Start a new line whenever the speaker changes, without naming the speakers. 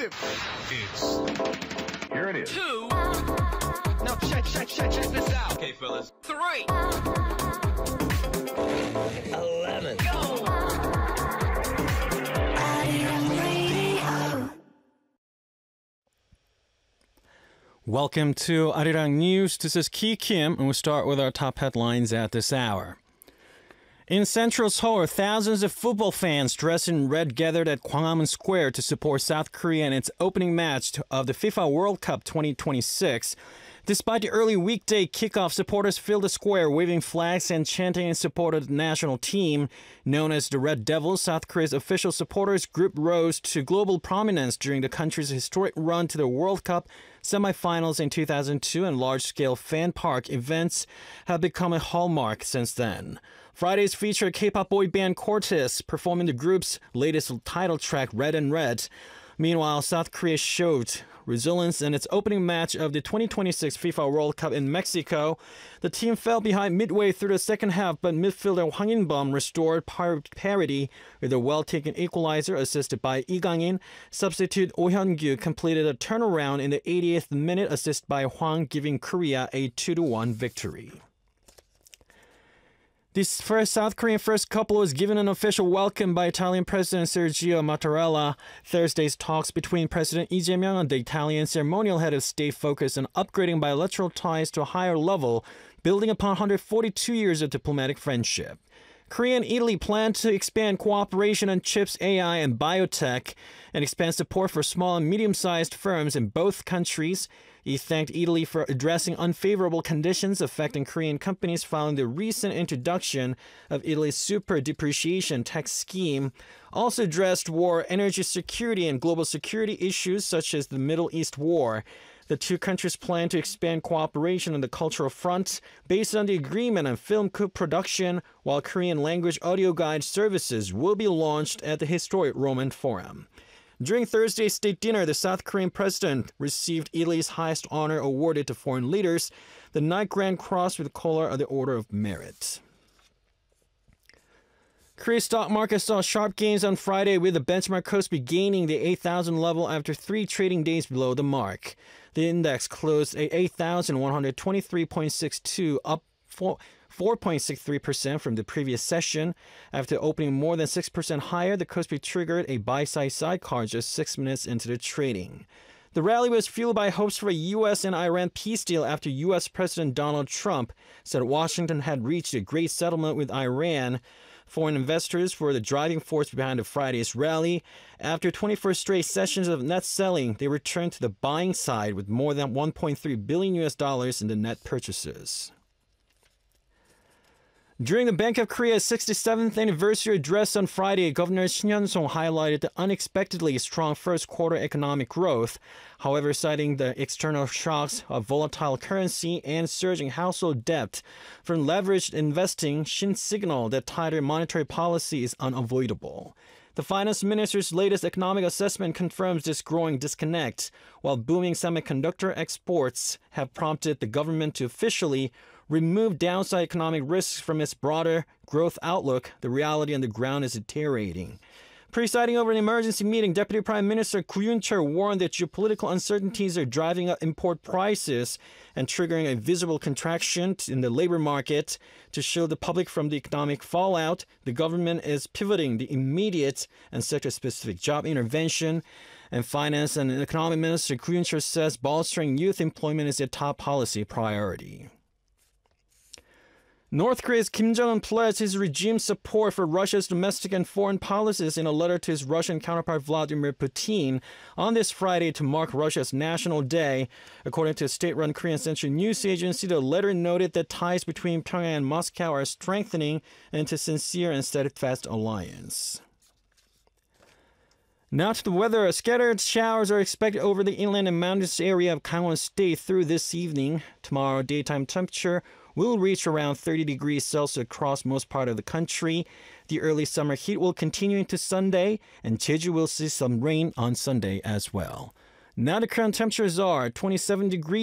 exclusive.
Here it is.
2. Now check this out. Okay, fellas. 3. 11. Go.
Welcome to Arirang News. This is Ki Kim, and we'll start with our top headlines at this hour. In central Seoul, thousands of football fans dressed in red gathered at Gwanghwamun Square to support South Korea in its opening match of the FIFA World Cup 2026. Despite the early weekday kickoff, supporters filled the square waving flags and chanting in support of the national team. Known as the Red Devils, South Korea's official supporters group rose to global prominence during the country's historic run to the World Cup semifinals in 2002, and large-scale fan park events have become a hallmark since then. Fridays featured K-pop boy band Cortez performing the group's latest title track, Red and Red. Meanwhile, South Korea showed resilience in its opening match of the 2026 FIFA World Cup in Mexico. The team fell behind midway through the second half, but midfielder Hwang In-bum restored parity with a well-taken equalizer assisted by Lee Gang-in. Substitute Oh Hyun-gyu completed a turnaround in the 80th minute, assist by Hwang, giving Korea a 2-1 victory. This first South Korean first couple was given an official welcome by Italian President Sergio Mattarella. Thursday's talks between President Lee Jae-myung and the Italian ceremonial head of state focused on upgrading bilateral ties to a higher level, building upon 142 years of diplomatic friendship. Korea and Italy plan to expand cooperation on chips, AI, and biotech, and expand support for small and medium-sized firms in both countries. He thanked Italy for addressing unfavorable conditions affecting Korean companies following the recent introduction of Italy's super depreciation tax scheme. Also addressed war, energy security, and global security issues such as the Middle East war. The two countries plan to expand cooperation on the cultural front based on the agreement on film co-production, while Korean language audio guide services will be launched at the historic Roman Forum. During Thursday's state dinner, the South Korean president received Italy's highest honor awarded to foreign leaders, the Knight Grand Cross with the collar of the Order of Merit. Korea's stock market saw sharp gains on Friday, with the benchmark Kospi gaining the 8,000 level after 3 trading days below the mark. The index closed at 8,123.62, up 4.63% from the previous session. After opening more than 6% higher, the Kospi triggered a buy-side sidecar just 6 minutes into the trading. The rally was fueled by hopes for a U.S. and Iran peace deal after U.S. President Donald Trump said Washington had reached a great settlement with Iran. Foreign investors were the driving force behind the Friday's rally. After 21 straight sessions of net selling, they returned to the buying side with more than $1.3 billion in the net purchases. During the Bank of Korea's 67th anniversary address on Friday, Governor Shin Hyun-sung highlighted the unexpectedly strong first-quarter economic growth. However, citing the external shocks of volatile currency and surging household debt from leveraged investing, Shin signaled that tighter monetary policy is unavoidable. The finance minister's latest economic assessment confirms this growing disconnect, while booming semiconductor exports have prompted the government to officially remove downside economic risks from its broader growth outlook. The reality on the ground is deteriorating. Presiding over an emergency meeting, Deputy Prime Minister Koo Yoon-chul warned that geopolitical uncertainties are driving up import prices and triggering a visible contraction in the labor market. To shield the public from the economic fallout, the government is pivoting the immediate and sector-specific job intervention. And Finance and Economic Minister Koo Yoon-chul says bolstering youth employment is a top policy priority. North Korea's Kim Jong-un pledged his regime's support for Russia's domestic and foreign policies in a letter to his Russian counterpart Vladimir Putin on this Friday to mark Russia's National Day. According to a state-run Korean Central News Agency, the letter noted that ties between Pyongyang and Moscow are strengthening into sincere and steadfast alliance. Now to the weather. Scattered showers are expected over the inland and mountainous area of Gangwon State through this evening. Tomorrow, daytime temperature will reach around 30 degrees Celsius across most part of the country. The early summer heat will continue into Sunday, and Jeju will see some rain on Sunday as well. Now the current temperatures are 27 degrees